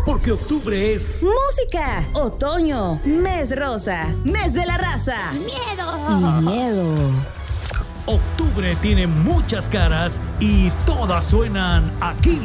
porque octubre es música, otoño, mes rosa, mes de la raza. ¡Miedo! Y miedo. Octubre tiene muchas caras y todas suenan aquí.